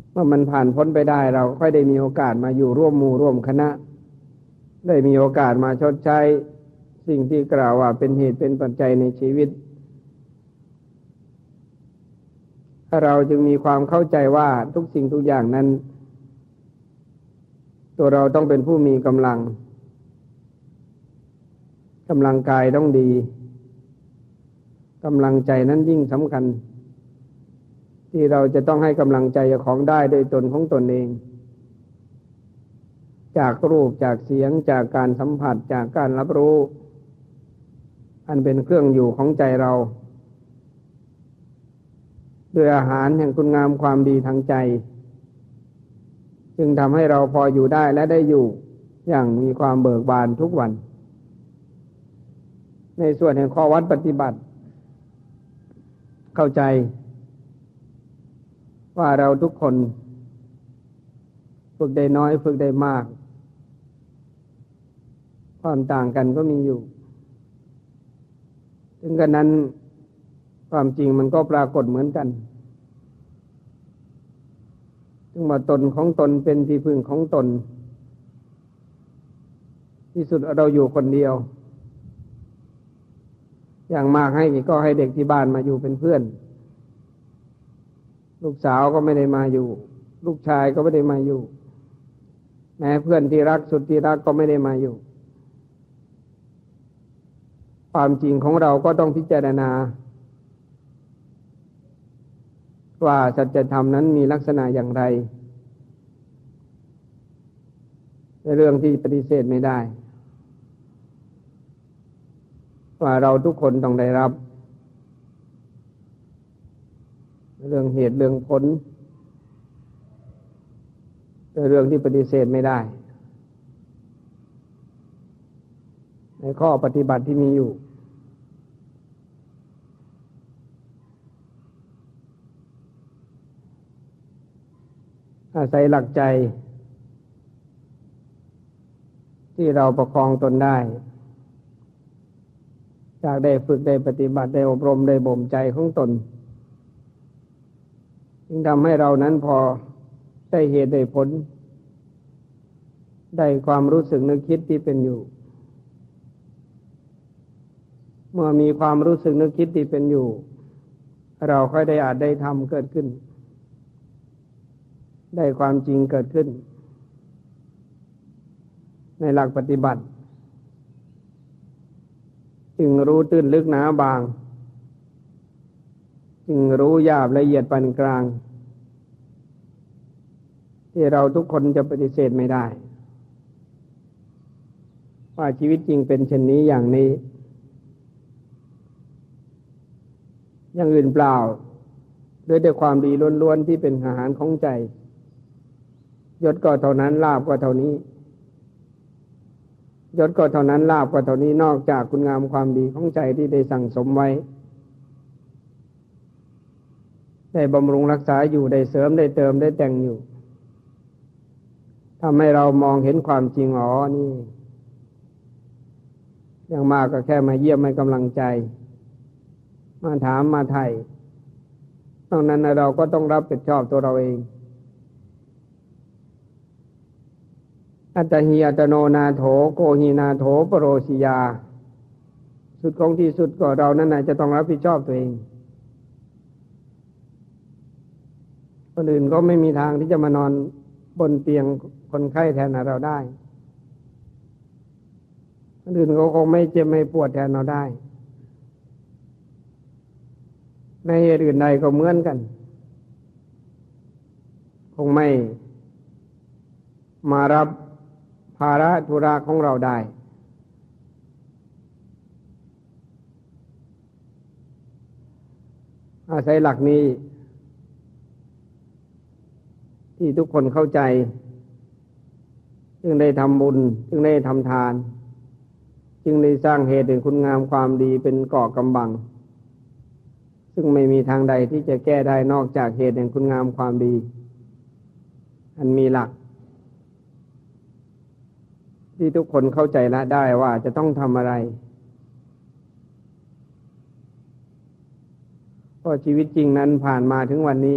เมื่อมันผ่านพ้นไปได้เราค่อยได้มีโอกาสมาอยู่ร่วมหมู่ร่วมคณะได้มีโอกาสมาชดใช้สิ่งที่กล่าวว่าเป็นเหตุเป็นปัจจัยในชีวิตเราจึงมีความเข้าใจว่าทุกสิ่งทุกอย่างนั้นตัวเราต้องเป็นผู้มีกำลังกายต้องดีกำลังใจนั้นยิ่งสำคัญที่เราจะต้องให้กำลังใจเจ้าของได้โดยตนของตนเองจากรูปจากเสียงจากการสัมผัสจากการรับรู้อันเป็นเครื่องอยู่ของใจเราด้วยอาหารแห่งคุณงามความดีทางใจจึงทำให้เราพออยู่ได้และได้อยู่อย่างมีความเบิกบานทุกวันในส่วนแห่งข้อวัดปฏิบัติเข้าใจว่าเราทุกคนฝึกได้น้อยฝึกได้มากความต่างกันก็มีอยู่ถึงกันนั้นความจริงมันก็ปรากฏเหมือนกันถึงว่าตนของตนเป็นที่พึ่งของตนที่สุดเราอยู่คนเดียวอย่างมากก็ให้เด็กที่บ้านมาอยู่เป็นเพื่อนลูกสาวก็ไม่ได้มาอยู่ลูกชายก็ไม่ได้มาอยู่แม้เพื่อนที่รักสุดที่รักก็ไม่ได้มาอยู่ความจริงของเราก็ต้องพิจารณาว่าสัจธรรมนั้นมีลักษณะอย่างไรในเรื่องที่ปฏิเสธไม่ได้ว่าเราทุกคนต้องได้รับเรื่องเหตุเรื่องผลเป็นเรื่องที่ปฏิเสธไม่ได้ในข้อปฏิบัติที่มีอยู่อาศัยหลักใจที่เราประคองตนได้จากได้ฝึกได้ปฏิบัติได้อบรมได้บ่มใจของตนจึงทำให้เรานั้นพอได้เหตุได้ผลได้ความรู้สึกนึกคิดที่เป็นอยู่เมื่อมีความรู้สึกนึกคิดที่เป็นอยู่เราค่อยได้อาจได้ทำเกิดขึ้นได้ความจริงเกิดขึ้นในหลักปฏิบัติจึงรู้ตื้นลึกหนาบางจึงรู้หยาบละเอียดปานกลางที่เราทุกคนจะปฏิเสธไม่ได้ว่าชีวิตจริงเป็นเช่นนี้อย่างนี้อย่างอื่นเปล่าด้วยความดีล้วนๆที่เป็นอาหารของใจยศก็เท่านั้นลาภก็เท่านี้ยศก็เท่านั้นลาภก็เท่านี้นอกจากคุณงามความดีของใจที่ได้สั่งสมไว้ได้บำรุงรักษาอยู่ได้เสริมได้เติมได้แต่งอยู่ทำให้เรามองเห็นความจริงนี่อย่างมากก็แค่มาเยี่ยมให้กำลังใจมาถามมาไถ่ตรงนั้นเราก็ต้องรับผิดชอบตัวเราเองอัตตหิอัตโนนาโถโกหินาโถปโรสิยาสุดของที่สุดก็เรานั้นจะต้องรับผิดชอบตัวเองคนอื่นก็ไม่มีทางที่จะมานอนบนเตียงคนไข้แทนเราได้คนอื่นเขาคงไม่เจ็บไม่ปวดแทนเราได้ในเหตุอื่นใดก็เหมือนกันคงไม่มารับภาระธุระของเราได้อาศัยหลักนี้ที่ทุกคนเข้าใจจึงได้ทำบุญจึงได้ทำทานจึงได้สร้างเหตุแห่งคุณงามความดีเป็นเกราะกำบังซึ่งไม่มีทางใดที่จะแก้ได้นอกจากเหตุแห่งคุณงามความดีอันมีหลักที่ทุกคนเข้าใจละได้ว่าจะต้องทำอะไรเพราะชีวิตจริงนั้นผ่านมาถึงวันนี้